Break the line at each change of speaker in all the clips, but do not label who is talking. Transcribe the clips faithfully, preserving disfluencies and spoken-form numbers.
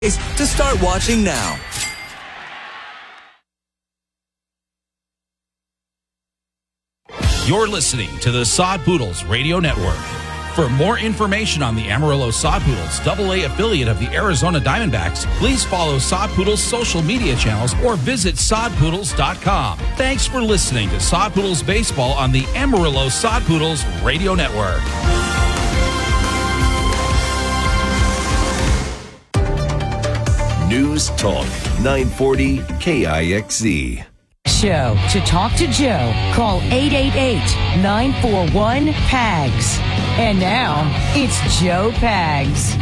to start watching now.
You're listening to the Sod Poodles Radio Network. For more information on the Amarillo Sod Poodles, double A affiliate of the Arizona Diamondbacks, please follow Sod Poodles' social media channels or visit sod poodles dot com. Thanks for listening to Sod Poodles Baseball on the Amarillo Sod Poodles Radio Network.
News Talk nine forty K I X Z.
Show. To talk to Joe, call eight eight eight, nine four one, P A G S. And now, it's Joe Pags.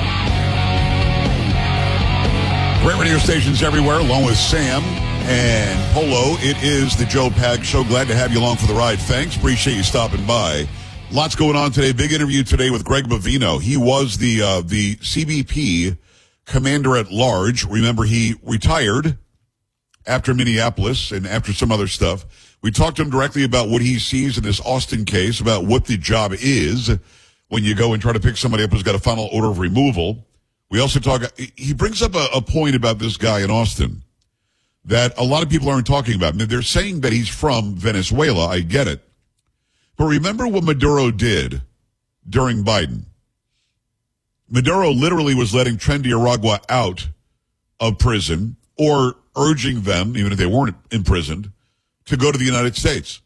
Great radio stations everywhere, along with Sam and Polo. It is the Joe Pags Show. Glad to have you along for the ride. Thanks. Appreciate you stopping by. Lots going on today. Big interview today with Greg Bavino. He was the uh, the C B P commander at large. Remember, he retired after Minneapolis and after some other stuff. We talked to him directly about what he sees in this Austin case, about what the job is when you go and try to pick somebody up who's got a final order of removal. We also talk, he brings up a, a point about this guy in Austin that a lot of people aren't talking about. They're saying that he's from Venezuela. I get it. But remember what Maduro did during Biden. Maduro literally was letting Tren de Aragua out of prison, or urging them, even if they weren't imprisoned, to go to the United States.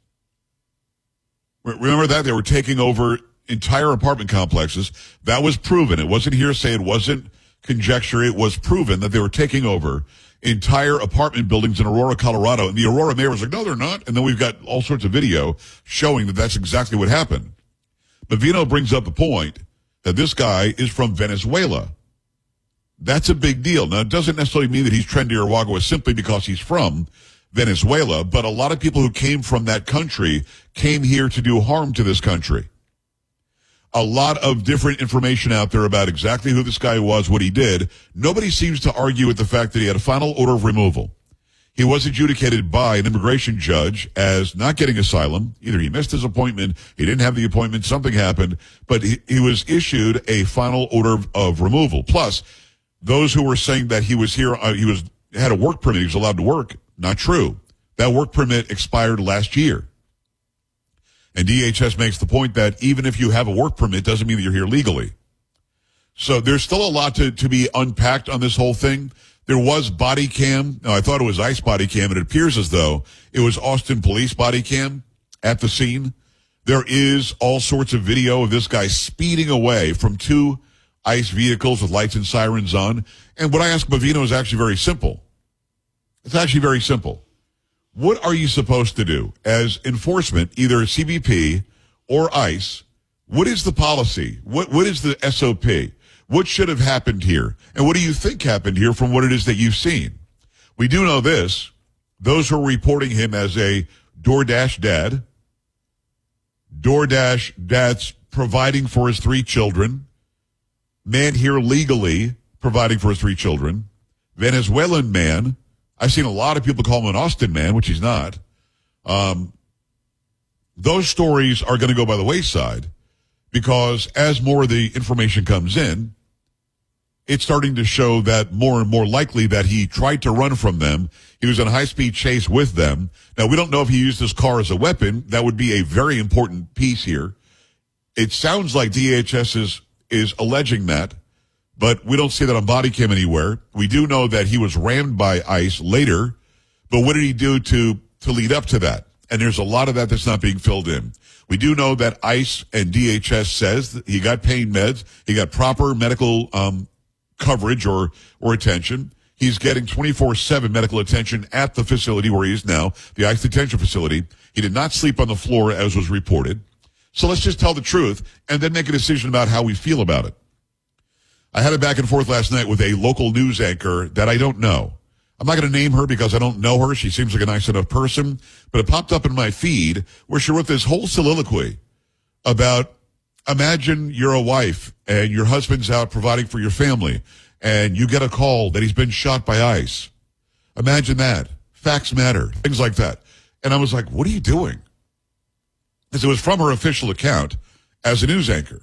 Remember that? They were taking over entire apartment complexes. That was proven. It wasn't hearsay. It wasn't conjecture. It was proven that they were taking over entire apartment buildings in Aurora, Colorado. And the Aurora mayor was like, no, they're not. And then we've got all sorts of video showing that that's exactly what happened. Bavino brings up the point that this guy is from Venezuela. That's a big deal. Now, it doesn't necessarily mean that he's Tren de Aragua simply because he's from Venezuela, but a lot of people who came from that country came here to do harm to this country. A lot of different information out there about exactly who this guy was, what he did. Nobody seems to argue with the fact that he had a final order of removal. He was adjudicated by an immigration judge as not getting asylum. Either he missed his appointment, he didn't have the appointment, something happened, but he, he was issued a final order of, of removal. Plus, those who were saying that he was here, uh, he was had a work permit, he was allowed to work, not true. That work permit expired last year. And D H S makes the point that even if you have a work permit, doesn't mean that you're here legally. So there's still a lot to, to be unpacked on this whole thing. There was body cam. Now, I thought it was ICE body cam, and it appears as though it was Austin police body cam at the scene. There is all sorts of video of this guy speeding away from two ICE vehicles with lights and sirens on. And what I ask Bavino is actually very simple. It's actually very simple. What are you supposed to do as enforcement, either C B P or ICE? What is the policy? What What is the S O P? What should have happened here? And what do you think happened here from what it is that you've seen? We do know this. Those who are reporting him as a DoorDash dad, DoorDash dad's providing for his three children, man here legally providing for his three children, Venezuelan man. I've seen a lot of people call him an Austin man, which he's not. Um, those stories are going to go by the wayside because as more of the information comes in, it's starting to show that more and more likely that he tried to run from them. He was in a high-speed chase with them. Now, we don't know if he used his car as a weapon. That would be a very important piece here. It sounds like D H S is, is alleging that, but we don't see that on body cam anywhere. We do know that he was rammed by ICE later, but what did he do to, to lead up to that? And there's a lot of that that's not being filled in. We do know that ICE and D H S says that he got pain meds, he got proper medical um, coverage or or attention. He's getting twenty-four seven medical attention at the facility where he is now, the ICE detention facility. He did not sleep on the floor as was reported. So let's just tell the truth and then make a decision about how we feel about it. I had a back and forth last night with a local news anchor that I don't know. I'm not going to name her because I don't know her. She seems like a nice enough person. But it popped up in my feed where she wrote this whole soliloquy about, imagine you're a wife and your husband's out providing for your family and you get a call that he's been shot by ICE. Imagine that. Facts matter. Things like that. And I was like, what are you doing? Because it was from her official account as a news anchor.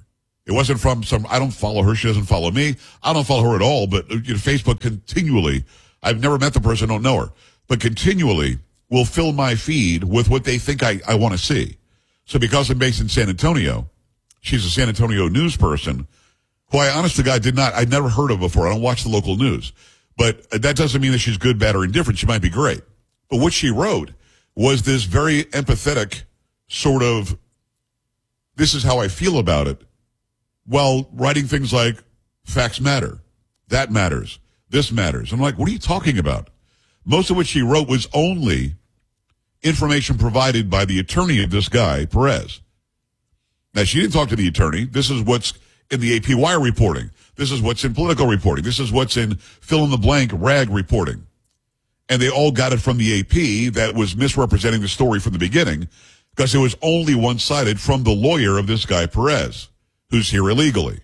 It wasn't from some, I don't follow her. She doesn't follow me. I don't follow her at all. But you know, Facebook continually, I've never met the person, don't know her, but continually will fill my feed with what they think I, I want to see. So because I'm based in San Antonio, she's a San Antonio news person who I honest to God did not, I'd never heard of before. I don't watch the local news. But that doesn't mean that she's good, bad, or indifferent. She might be great. But what she wrote was this very empathetic sort of, this is how I feel about it, while writing things like, facts matter, that matters, this matters. I'm like, what are you talking about? Most of what she wrote was only information provided by the attorney of this guy, Perez. Now, she didn't talk to the attorney. This is what's in the A P Wire reporting. This is what's in Politico reporting. This is what's in fill-in-the-blank rag reporting. And they all got it from the A P that was misrepresenting the story from the beginning because it was only one-sided from the lawyer of this guy, Perez, who's here illegally.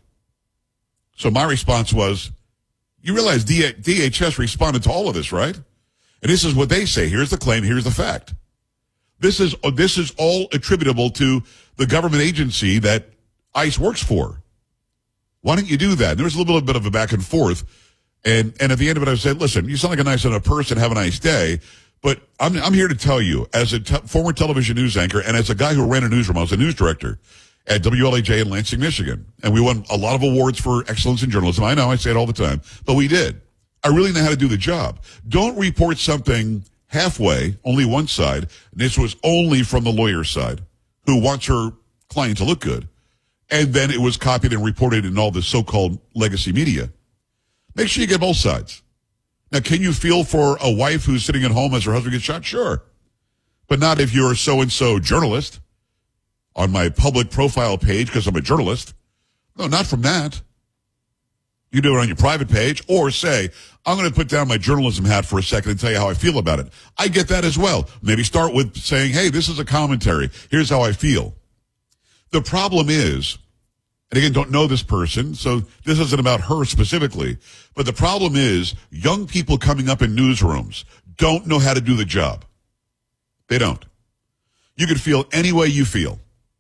So my response was, you realize D H S responded to all of this, right? And this is what they say. Here's the claim. Here's the fact. This is, this is all attributable to the government agency that ICE works for. Why don't you do that? And there was a little bit of a back and forth. And, and at the end of it, I said, listen, you sound like a nice enough person. Have a nice day. But I'm, I'm here to tell you, as a te- former television news anchor and as a guy who ran a newsroom, I was a news director at W L A J in Lansing, Michigan. And we won a lot of awards for excellence in journalism. I know, I say it all the time, but we did. I really know how to do the job. Don't report something halfway, only one side. This was only from the lawyer's side, who wants her client to look good. And then it was copied and reported in all the so-called legacy media. Make sure you get both sides. Now, can you feel for a wife who's sitting at home as her husband gets shot? Sure. But not if you're a so-and-so journalist on my public profile page because I'm a journalist. No, not from that. You do it on your private page or say, I'm going to put down my journalism hat for a second and tell you how I feel about it. I get that as well. Maybe start with saying, hey, this is a commentary. Here's how I feel. The problem is, and again, don't know this person, so this isn't about her specifically, but the problem is young people coming up in newsrooms don't know how to do the job. They don't. You can feel any way you feel.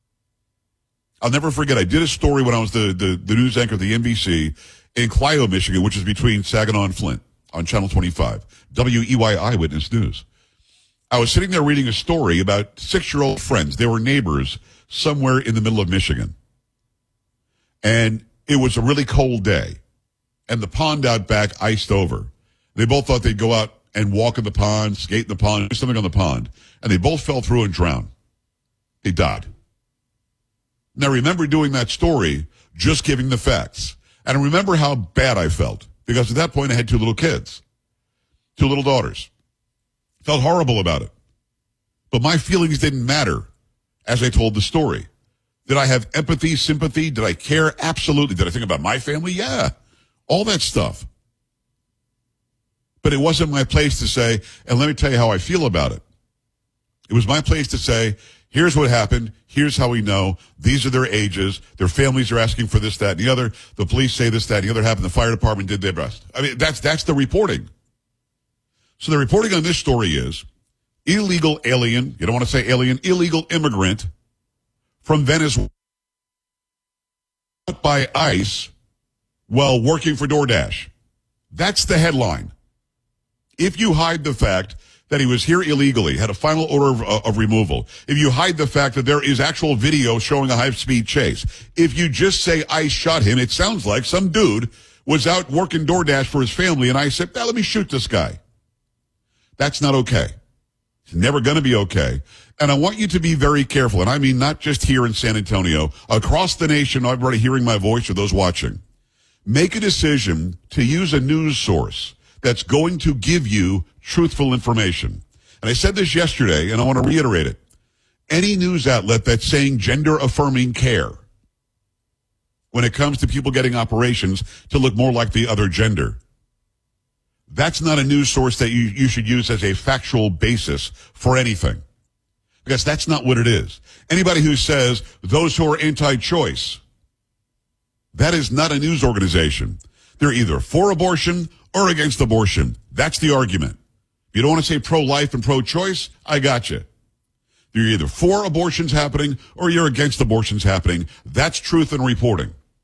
I'll never forget, I did a story when I was the, the, the news anchor at the N B C in Clio, Michigan, which is between Saginaw and Flint on Channel twenty-five, W E Y Eyewitness News. I was sitting there reading a story about six-year-old friends. They were neighbors somewhere in the middle of Michigan. And it was a really cold day. And the pond out back iced over. They both thought they'd go out and walk in the pond, skate in the pond, do something on the pond. And they both fell through and drowned. They died. Now, remember doing that story, just giving the facts. And I remember how bad I felt. Because at that point, I had two little kids. Two little daughters. Felt horrible about it. But my feelings didn't matter as I told the story. Did I have empathy, sympathy? Did I care? Absolutely. Did I think about my family? Yeah. All that stuff. But it wasn't my place to say, and let me tell you how I feel about it. It was my place to say, here's what happened. Here's how we know. These are their ages. Their families are asking for this, that, and the other. The police say this, that, and the other happened. The fire department did their best. I mean, that's, that's the reporting. So the reporting on this story is illegal alien, you don't want to say alien, illegal immigrant from Venezuela by ICE while working for DoorDash. That's the headline. If you hide the fact that he was here illegally, had a final order of, uh, of removal, if you hide the fact that there is actual video showing a high-speed chase, if you just say ICE shot him, it sounds like some dude was out working DoorDash for his family and ICE said, now let me shoot this guy. That's not okay. It's never going to be okay. And I want you to be very careful, and I mean not just here in San Antonio, across the nation, everybody hearing my voice or those watching. Make a decision to use a news source that's going to give you truthful information. And I said this yesterday, and I want to reiterate it. Any news outlet that's saying gender-affirming care when it comes to people getting operations to look more like the other gender, that's not a news source that you, you should use as a factual basis for anything. Because that's not what it is. Anybody who says those who are anti-choice, that is not a news organization. They're either for abortion or against abortion. That's the argument. If you don't want to say pro-life and pro-choice, I got you. You're either for abortions happening or you're against abortions happening. That's truth in reporting.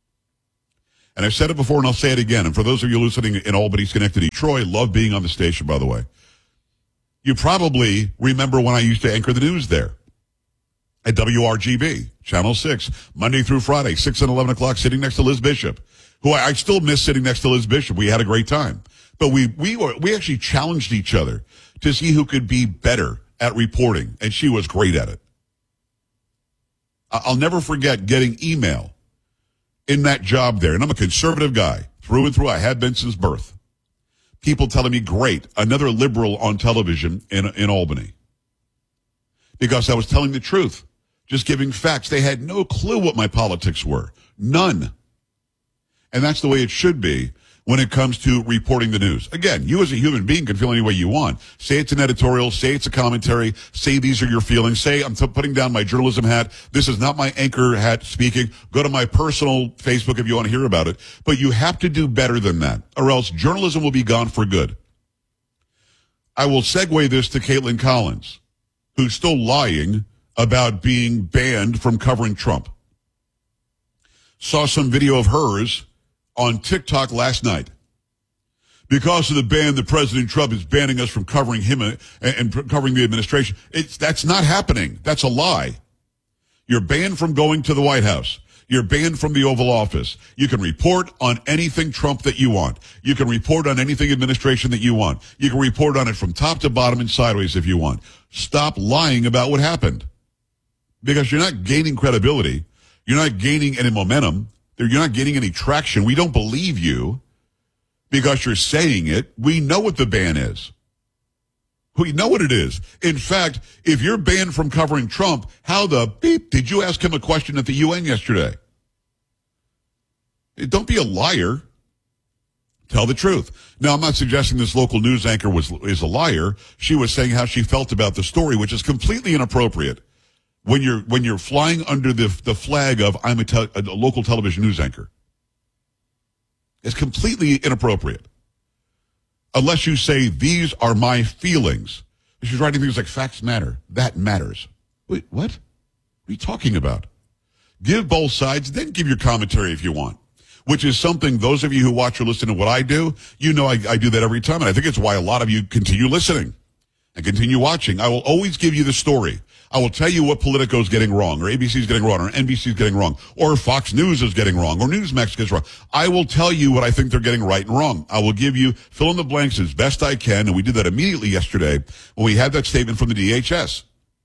And I've said it before and I'll say it again. And for those of you listening in Albany, Schenectady, Troy, love being on the station, by the way. You probably remember when I used to anchor the news there at W R G B, Channel six, Monday through Friday, six and eleven o'clock, sitting next to Liz Bishop, who I, I still miss sitting next to Liz Bishop. We had a great time. But we, we, were, we actually challenged each other to see who could be better at reporting, and she was great at it. I'll never forget getting email in that job there, and I'm a conservative guy, through and through. I have been since birth. People telling me, great, another liberal on television in, in Albany. Because I was telling the truth, just giving facts. They had no clue what my politics were. None. And that's the way it should be when it comes to reporting the news. Again, you as a human being can feel any way you want. Say it's an editorial, say it's a commentary, say these are your feelings, say I'm t- putting down my journalism hat. This is not my anchor hat speaking. Go to my personal Facebook if you want to hear about it. But you have to do better than that, or else journalism will be gone for good. I will segue this to Caitlin Collins, who's still lying about being banned from covering Trump. Saw some video of hers on TikTok last night. Because of the ban that President Trump is banning us from covering him and, and covering the administration. It's, that's not happening. That's a lie. You're banned from going to the White House. You're banned from the Oval Office. You can report on anything Trump that you want. You can report on anything administration that you want. You can report on it from top to bottom and sideways if you want. Stop lying about what happened. Because you're not gaining credibility. You're not gaining any momentum. You're not getting any traction. We don't believe you because you're saying it. We know what the ban is. We know what it is. In fact, if you're banned from covering Trump, how the beep did you ask him a question at the U N yesterday? Don't be a liar. Tell the truth. Now, I'm not suggesting this local news anchor was is a liar. She was saying how she felt about the story, which is completely inappropriate. When you're when you're flying under the the flag of I'm a, te- a local television news anchor, it's completely inappropriate. Unless you say these are my feelings. She's writing things like facts matter. That matters. Wait, what? What are you talking about? Give both sides, then give your commentary if you want. Which is something those of you who watch or listen to what I do, you know I, I do that every time, and I think it's why a lot of you continue listening and continue watching. I will always give you the story. I will tell you what Politico is getting wrong, or A B C is getting wrong, or N B C is getting wrong, or Fox News is getting wrong, or Newsmax gets wrong. I will tell you what I think they're getting right and wrong. I will give you fill in the blanks as best I can, and we did that immediately yesterday when we had that statement from the D H S.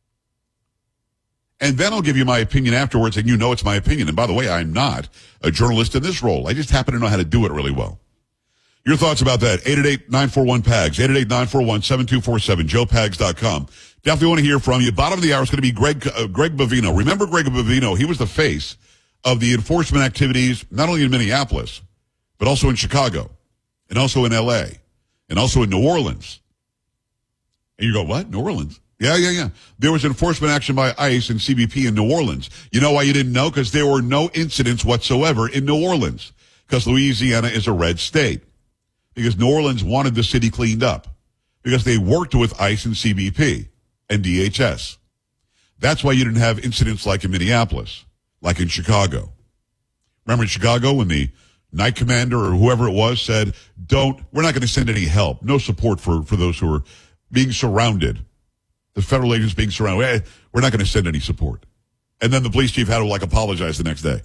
And then I'll give you my opinion afterwards, and you know it's my opinion. And by the way, I'm not a journalist in this role. I just happen to know how to do it really well. Your thoughts about that? eight eight eight, nine four one, P A G S, eight eight eight, nine four one, seven two four seven, joe pags dot com. Definitely want to hear from you. Bottom of the hour is going to be Greg uh, Greg Bovino. Remember Greg Bovino? He was the face of the enforcement activities, not only in Minneapolis, but also in Chicago, and also in L A, and also in New Orleans. And you go, what? New Orleans? Yeah, yeah, yeah. There was enforcement action by ICE and C B P in New Orleans. You know why you didn't know? Because there were no incidents whatsoever in New Orleans. Because Louisiana is a red state. Because New Orleans wanted the city cleaned up. Because they worked with ICE and C B P and D H S. That's why you didn't have incidents like in Minneapolis, like in Chicago. Remember in Chicago when the night commander or whoever it was said, don't, we're not going to send any help. No support for, for those who are being surrounded. The federal agents being surrounded. We're not going to send any support. And then the police chief had to like apologize the next day.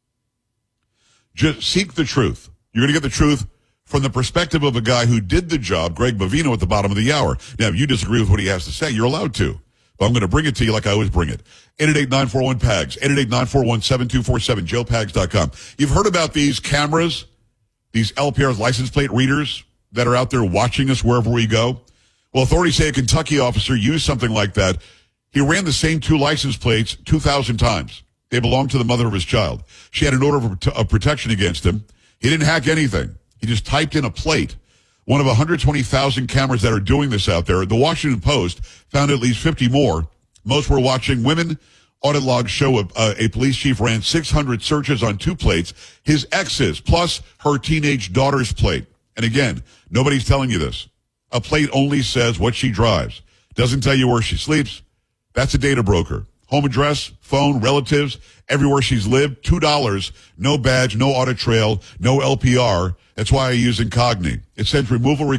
Just seek the truth. You're going to get the truth from the perspective of a guy who did the job, Greg Bovino, at the bottom of the hour. Now, if you disagree with what he has to say, you're allowed to. But I'm going to bring it to you like I always bring it. eight eight eight, nine four one, P A G S, eight eight eight, nine four one, seven two four seven, joe pags dot com. You've heard about these cameras, these L P R's license plate readers that are out there watching us wherever we go. Well, authorities say a Kentucky officer used something like that. He ran the same two license plates two thousand times. They belonged to the mother of his child. She had an order of, of protection against him. He didn't hack anything. He just typed in a plate. One of one hundred twenty thousand cameras that are doing this out there. The Washington Post found at least fifty more. Most were watching. Women audit logs show a, uh, a police chief ran six hundred searches on two plates. His ex's, plus her teenage daughter's plate. And again, nobody's telling you this. A plate only says what she drives. Doesn't tell you where she sleeps. That's a data broker. home address, phone, relatives, everywhere she's lived, two dollars, no badge, no audit trail, no L P R. That's why I use Incogni. It sends removal